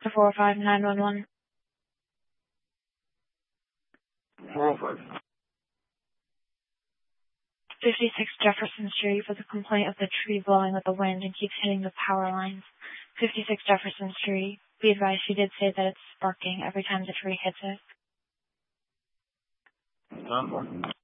to 405-911. 405. 56 Jefferson Street for the complaint of the tree blowing with the wind and keeps hitting the power lines. 56 Jefferson Street. Be advised, she did say that it's sparking every time the tree hits it.